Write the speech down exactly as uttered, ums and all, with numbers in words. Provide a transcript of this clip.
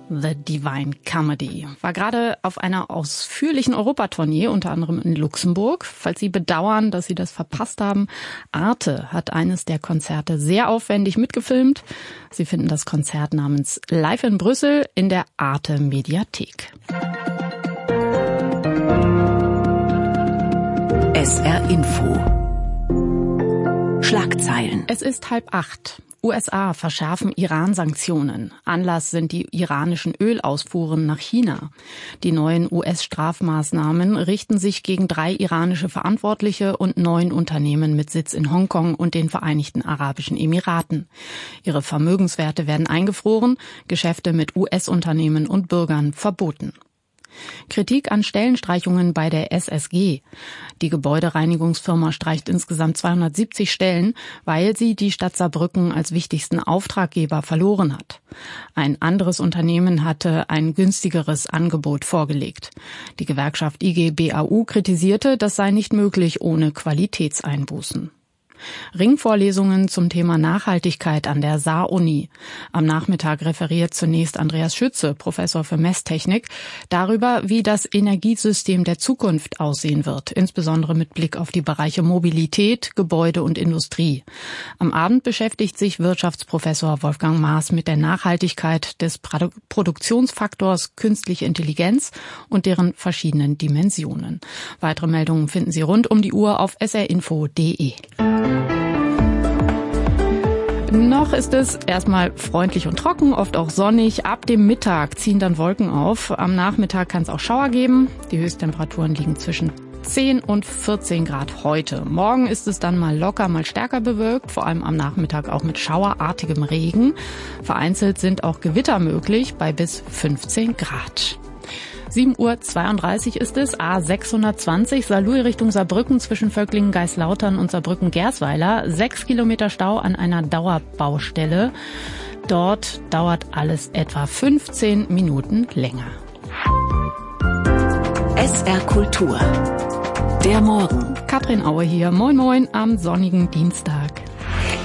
The Divine Comedy war gerade auf einer ausführlichen Europatournee, unter anderem in Luxemburg. Falls Sie bedauern, dass Sie das verpasst haben, Arte hat eines der Konzerte sehr aufwendig mitgefilmt. Sie finden das Konzert namens Live in Brüssel in der Arte Mediathek. S R Info. Schlagzeilen. Es ist halb acht. U S A verschärfen Iran-Sanktionen. Anlass sind die iranischen Ölausfuhren nach China. Die neuen U S-Strafmaßnahmen richten sich gegen drei iranische Verantwortliche und neun Unternehmen mit Sitz in Hongkong und den Vereinigten Arabischen Emiraten. Ihre Vermögenswerte werden eingefroren, Geschäfte mit U S-Unternehmen und Bürgern verboten. Kritik an Stellenstreichungen bei der S S G. Die Gebäudereinigungsfirma streicht insgesamt zweihundertsiebzig Stellen, weil sie die Stadt Saarbrücken als wichtigsten Auftraggeber verloren hat. Ein anderes Unternehmen hatte ein günstigeres Angebot vorgelegt. Die Gewerkschaft I G B A U kritisierte, das sei nicht möglich ohne Qualitätseinbußen. Ringvorlesungen zum Thema Nachhaltigkeit an der Saar-Uni. Am Nachmittag referiert zunächst Andreas Schütze, Professor für Messtechnik, darüber, wie das Energiesystem der Zukunft aussehen wird, insbesondere mit Blick auf die Bereiche Mobilität, Gebäude und Industrie. Am Abend beschäftigt sich Wirtschaftsprofessor Wolfgang Maas mit der Nachhaltigkeit des Produ- Produktionsfaktors künstliche Intelligenz und deren verschiedenen Dimensionen. Weitere Meldungen finden Sie rund um die Uhr auf s r info punkt d e. Noch ist es erstmal freundlich und trocken, oft auch sonnig. Ab dem Mittag ziehen dann Wolken auf. Am Nachmittag kann es auch Schauer geben. Die Höchsttemperaturen liegen zwischen zehn und vierzehn Grad heute. Morgen ist es dann mal locker, mal stärker bewölkt, vor allem am Nachmittag auch mit schauerartigem Regen. Vereinzelt sind auch Gewitter möglich bei bis fünfzehn Grad. sieben Uhr zweiunddreißig ist es, A sechshundertzwanzig, Saarlouis Richtung Saarbrücken zwischen Völklingen-Geislautern und Saarbrücken-Gersweiler. Sechs Kilometer Stau an einer Dauerbaustelle. Dort dauert alles etwa fünfzehn Minuten länger. S R Kultur. Der Morgen. Katrin Aue hier. Moin Moin am sonnigen Dienstag.